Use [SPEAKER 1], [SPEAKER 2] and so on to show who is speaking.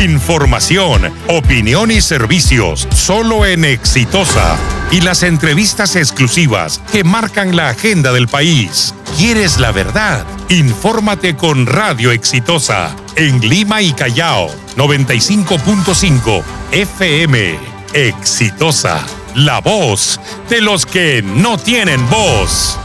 [SPEAKER 1] Información, opinión y servicios solo en Exitosa. Y las entrevistas exclusivas que marcan la agenda del país. ¿Quieres la verdad? Infórmate con Radio Exitosa en Lima y Callao, 95.5 FM. Exitosa, la voz de los que no tienen voz.